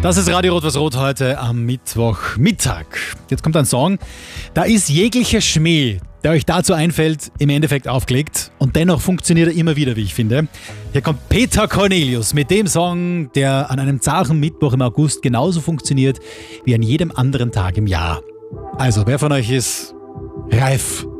Das ist Radio Rot, was Rot heute am Mittwochmittag. Jetzt kommt ein Song, da ist jeglicher Schmäh, der euch dazu einfällt, im Endeffekt aufgelegt. Und dennoch funktioniert er immer wieder, wie ich finde. Hier kommt Peter Cornelius mit dem Song, der an einem zarten Mittwoch im August genauso funktioniert wie an jedem anderen Tag im Jahr. Also, wer von euch ist reif